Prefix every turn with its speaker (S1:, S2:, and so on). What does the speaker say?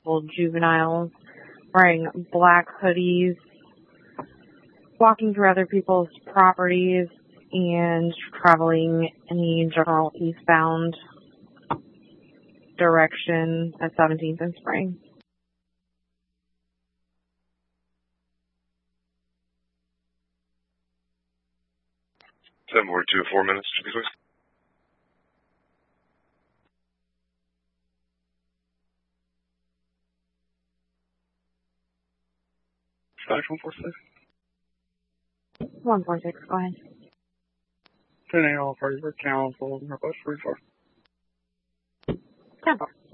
S1: multiple juveniles wearing black hoodies, walking through other people's properties, and traveling in the general eastbound direction at 17th and Spring.
S2: More 2 4 minutes, please.
S1: 146, go ahead.
S3: 10 all parties were counseled and request refund.
S1: 10-4.